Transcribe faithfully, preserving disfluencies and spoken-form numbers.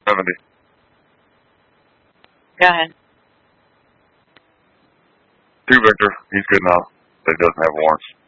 seventy. Go ahead. Two Victor. He's good now. But he doesn't have warrants.